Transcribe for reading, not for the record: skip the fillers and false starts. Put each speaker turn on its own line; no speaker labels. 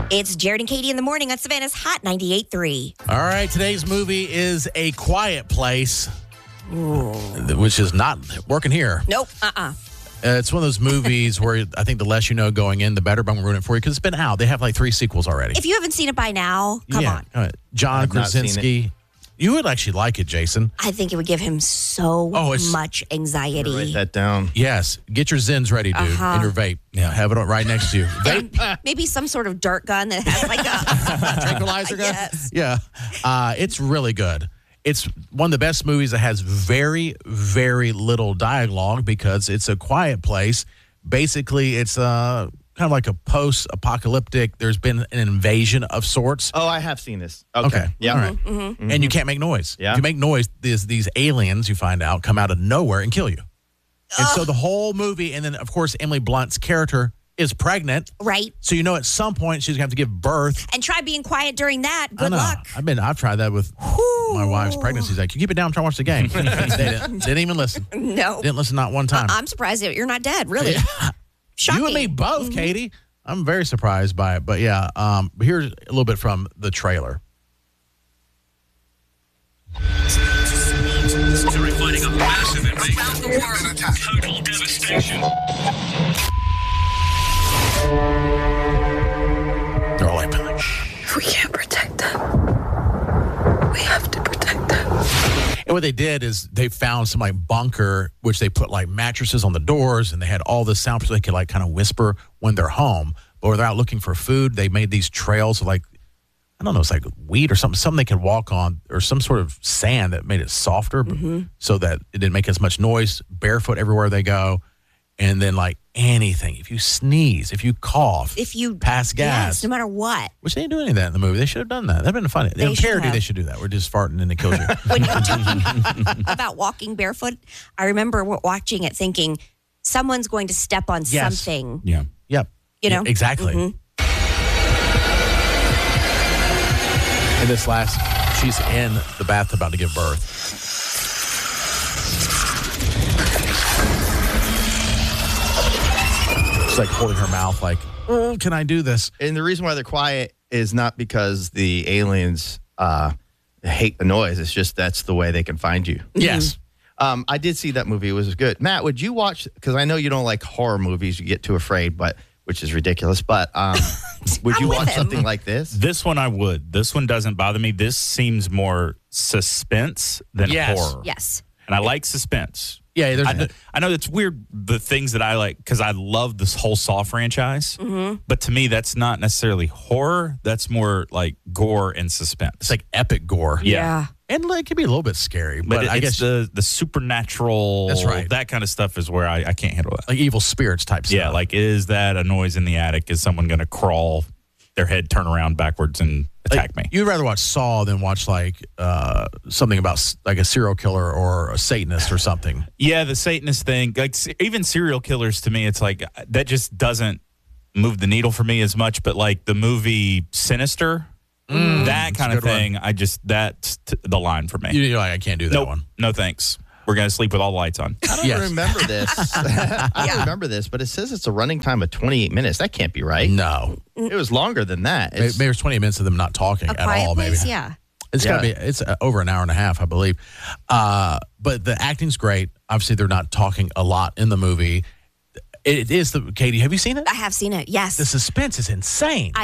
It's Jared and Katie in the morning on Savannah's Hot 98.3.
All right, today's movie is A Quiet Place, which is not working here.
Nope.
It's one of those movies where I think the less you know going in, the better, but I'm going to ruin it for you because it's been out. They have like 3 sequels already.
If you haven't seen it by now, come on.
John
I've not seen
Krasinski. You would actually like it, Jason.
I think it would give him so much anxiety.
Write that down.
Yes. Get your Zins ready, dude, and your vape. Yeah, have it right next to you. Vape.
Maybe some sort of dart gun that has like a
Tranquilizer gun?
Yes.
Yeah. It's really good. It's one of the best movies that has very, very little dialogue because it's a quiet place. Basically, it's kind of like a post-apocalyptic. There's been an invasion of sorts.
Oh, I have seen this.
Okay.
Yeah.
All right. Mm-hmm. And you can't make noise.
Yeah.
If you make noise, these aliens, you find out, come out of nowhere and kill you. And so the whole movie, and then, of course, Emily Blunt's character is pregnant.
Right.
So you know at some point she's going to have to give birth.
And try being quiet during that. Good luck.
I've tried that with my wife's pregnancy. She's like, can you keep it down? I'm trying to watch the game. They didn't even listen.
No.
Didn't listen not one time.
I'm surprised that you're not dead, really. Shocking.
You and me both, Katie. I'm very surprised by it. But yeah, here's a little bit from the trailer.
Fighting a massive invasion. Total devastation.
They're all like,
We can't protect them. We have to protect them.
and what they did is they found some like bunker, which they put like mattresses on the doors, and they had all this sound so they could like kind of whisper when they're home. But when they're out looking for food, they made these trails of like, I don't know, it's like wheat or something they could walk on, or some sort of sand that made it softer, so that it didn't make as much noise. Barefoot everywhere they go, and then like anything, if you sneeze, if you cough,
If you
pass gas,
yes, no matter what.
which they didn't do any of that in the movie. They should have done that. That'd been funny.
They
In
should
parody,
have.
they should do that. We're just farting and it kills you.
When you're talking about walking barefoot, I remember watching it thinking, someone's going to step on
Yes.
something.
Yeah. Yep.
You know?
Exactly. And this she's in the bath about to give birth. She's like holding her mouth like, oh, can I do this?
And the reason why they're quiet is not because the aliens hate the noise. It's just that's the way they can find you.
Yes.
I did see that movie. It was good. Matt, would you watch, because I know you don't like horror movies. You get too afraid, which is ridiculous. But would you
with
watch
him.
something like this?
This one I would. This one doesn't bother me. This seems more suspense than
Yes.
horror.
Yes.
And I like suspense.
Yeah, there's
I know it's weird, the things that I like, because I love this whole Saw franchise. But to me, that's not necessarily horror. That's more like gore and suspense.
it's like epic gore.
Yeah.
And like, it can be a little bit scary,
But
but I
it's
guess
the supernatural,
That's right.
that kind of stuff is where I can't handle that.
like evil spirits type stuff.
Yeah, like, is that a noise in the attic? Is someone going to crawl, their head turn around backwards and attack me?
You'd rather watch Saw than watch like something about like a serial killer or a Satanist or something.
Yeah, the Satanist thing, like even serial killers, to me, it's like that just doesn't move the needle for me as much. But like the movie Sinister, that kind of
good one.
thing, that's the line for me.
You're like, I can't do that
Nope,
one.
no thanks. We're going to sleep with all the lights on.
I don't
Yes.
remember this. I don't remember this, but it says it's a running time of 28 minutes. That can't be right.
No.
It was longer than that.
Maybe there's 20 minutes of them not talking
A
at
quiet
all.
place,
Maybe
yeah.
it's gotta be. It's over an hour and a half, I believe. But the acting's great. Obviously, they're not talking a lot in the movie. It is Katie. Have you seen it?
I have seen it. Yes.
The suspense is insane.